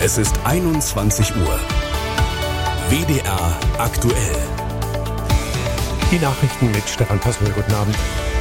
Es ist 21 Uhr. WDR aktuell. Die Nachrichten mit Stefan Possel. Guten Abend.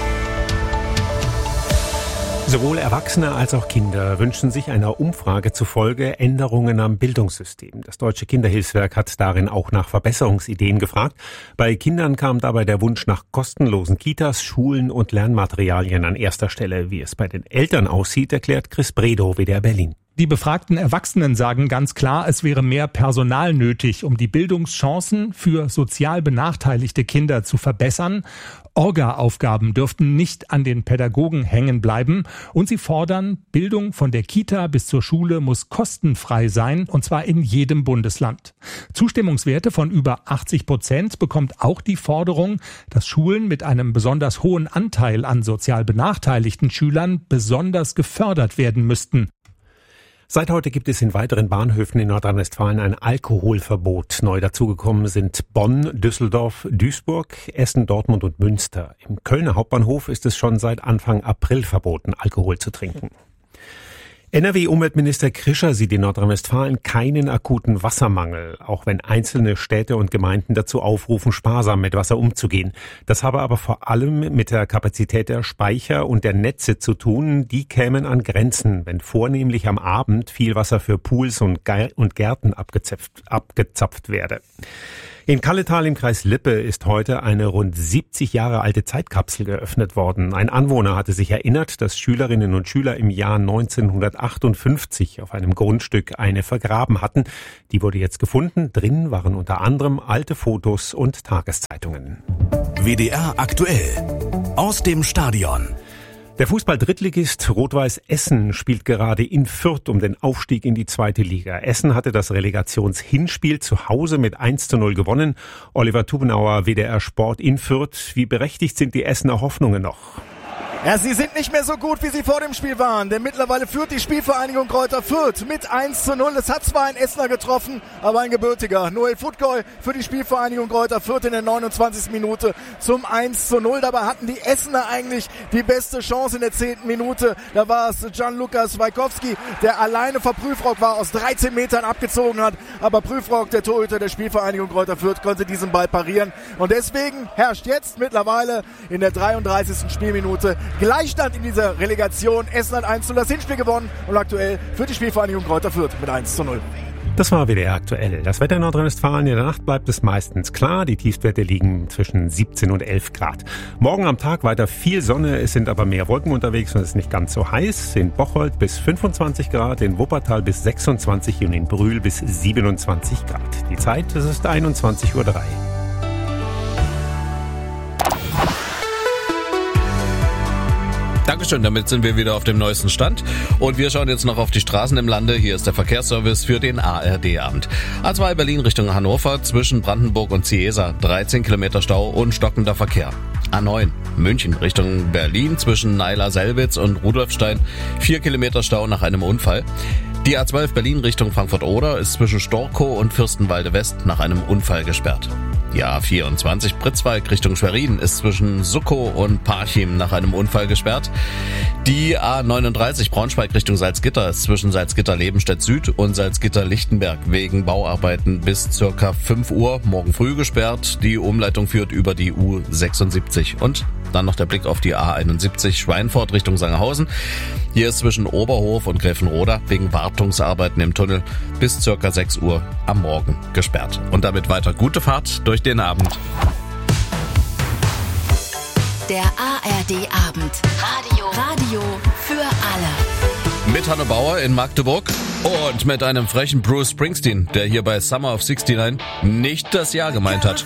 Sowohl Erwachsene als auch Kinder wünschen sich einer Umfrage zufolge Änderungen am Bildungssystem. Das Deutsche Kinderhilfswerk hat darin auch nach Verbesserungsideen gefragt. Bei Kindern kam dabei der Wunsch nach kostenlosen Kitas, Schulen und Lernmaterialien an erster Stelle. Wie es bei den Eltern aussieht, erklärt Chris Bredow, WDR Berlin. Die befragten Erwachsenen sagen ganz klar, es wäre mehr Personal nötig, um die Bildungschancen für sozial benachteiligte Kinder zu verbessern. Orga-Aufgaben dürften nicht an den Pädagogen hängen bleiben. Und sie fordern, Bildung von der Kita bis zur Schule muss kostenfrei sein, und zwar in jedem Bundesland. Zustimmungswerte von über 80% bekommt auch die Forderung, dass Schulen mit einem besonders hohen Anteil an sozial benachteiligten Schülern besonders gefördert werden müssten. Seit heute gibt es in weiteren Bahnhöfen in Nordrhein-Westfalen ein Alkoholverbot. Neu dazugekommen sind Bonn, Düsseldorf, Duisburg, Essen, Dortmund und Münster. Im Kölner Hauptbahnhof ist es schon seit Anfang April verboten, Alkohol zu trinken. NRW-Umweltminister Krischer sieht in Nordrhein-Westfalen keinen akuten Wassermangel, auch wenn einzelne Städte und Gemeinden dazu aufrufen, sparsam mit Wasser umzugehen. Das habe aber vor allem mit der Kapazität der Speicher und der Netze zu tun. Die kämen an Grenzen, wenn vornehmlich am Abend viel Wasser für Pools und Gärten abgezapft werde. In Kalletal im Kreis Lippe ist heute eine rund 70 Jahre alte Zeitkapsel geöffnet worden. Ein Anwohner hatte sich erinnert, dass Schülerinnen und Schüler im Jahr 1958 auf einem Grundstück eine vergraben hatten. Die wurde jetzt gefunden. Drin waren unter anderem alte Fotos und Tageszeitungen. WDR aktuell. Aus dem Stadion. Der Fußball-Drittligist Rot-Weiß Essen spielt gerade in Fürth um den Aufstieg in die zweite Liga. Essen hatte das Relegationshinspiel zu Hause mit 1:0 gewonnen. Oliver Tubenauer, WDR Sport in Fürth. Wie berechtigt sind die Essener Hoffnungen noch? Ja, sie sind nicht mehr so gut, wie sie vor dem Spiel waren, denn mittlerweile führt die Spielvereinigung Greuther Fürth mit 1:0. Es hat zwar ein Essener getroffen, aber ein gebürtiger. Noel Futkoy für die Spielvereinigung Greuther Fürth in der 29. Minute zum 1:0. Dabei hatten die Essener eigentlich die beste Chance in der 10. Minute. Da war es Gianluca Swajkowski, der alleine vor Prüfrock war, aus 13 Metern abgezogen hat. Aber Prüfrock, der Torhüter der Spielvereinigung Greuther Fürth, konnte diesen Ball parieren. Und deswegen herrscht jetzt mittlerweile in der 33. Spielminute Gleichstand in dieser Relegation. Essen hat 1:0 das Hinspiel gewonnen und aktuell führt die Spielvereinigung Greuther Fürth mit 1:0. Das war WDR aktuell. Das Wetter in Nordrhein-Westfalen: in der Nacht bleibt es meistens klar. Die Tiefstwerte liegen zwischen 17 und 11 Grad. Morgen am Tag weiter viel Sonne. Es sind aber mehr Wolken unterwegs und es ist nicht ganz so heiß. In Bocholt bis 25 Grad, in Wuppertal bis 26 und in Brühl bis 27 Grad. Die Zeit, es ist 21:03 Uhr. Dankeschön, damit sind wir wieder auf dem neuesten Stand und wir schauen jetzt noch auf die Straßen im Lande. Hier ist der Verkehrsservice für den ARD-Abend. A2 Berlin Richtung Hannover zwischen Brandenburg und Ciesa, 13 Kilometer Stau und stockender Verkehr. A9 München Richtung Berlin zwischen Naila-Selbitz und Rudolfstein, 4 Kilometer Stau nach einem Unfall. Die A12 Berlin Richtung Frankfurt-Oder ist zwischen Storkow und Fürstenwalde West nach einem Unfall gesperrt. Die A24 Pritzwalk Richtung Schwerin ist zwischen Suckow und Parchim nach einem Unfall gesperrt. Die A39 Braunschweig Richtung Salzgitter ist zwischen Salzgitter-Lebenstedt Süd und Salzgitter-Lichtenberg wegen Bauarbeiten bis circa 5 Uhr morgen früh gesperrt. Die Umleitung führt über die U76. Und dann noch der Blick auf die A71 Schweinfurt Richtung Sangerhausen. Hier ist zwischen Oberhof und Gräfenroda wegen Wartungsarbeiten im Tunnel bis circa 6 Uhr am Morgen gesperrt. Und damit weiter gute Fahrt durch den Abend. Der ARD-Abend. Radio für alle. Mit Hanno Bauer in Magdeburg und mit einem frechen Bruce Springsteen, der hier bei Summer of '69 nicht das Jahr gemeint hat.